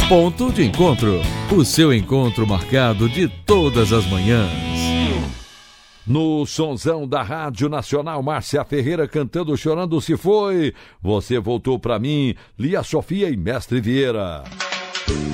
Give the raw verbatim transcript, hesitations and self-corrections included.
Ponto de Encontro, o seu encontro marcado de todas as manhãs. No sonzão da Rádio Nacional, Márcia Ferreira cantando Chorando Se Foi. Você voltou pra mim, Lia Sofia e Mestre Vieira.